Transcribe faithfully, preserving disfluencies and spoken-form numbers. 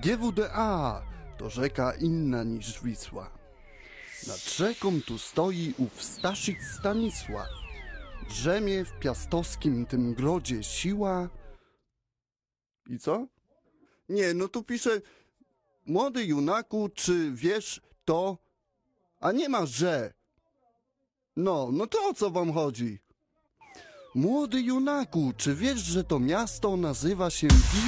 G W D A to rzeka inna niż Wisła. Nad rzeką tu stoi ów Staszik Stanisław. Drzemie w piastowskim tym grodzie siła. I co? Nie, no tu pisze: młody junaku, czy wiesz to? A nie ma że. No, no to o co wam chodzi? Młody junaku, czy wiesz, że to miasto nazywa się Wi...